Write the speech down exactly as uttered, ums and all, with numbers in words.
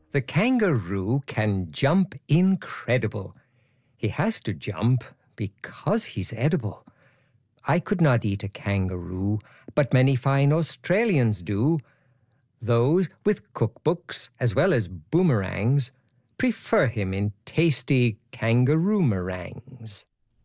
The kangaroo can jump incredible. He has to jump because he's edible. I could not eat a kangaroo, but many fine Australians do. Those with cookbooks as well as boomerangs prefer him in tasty kangaroo meringues.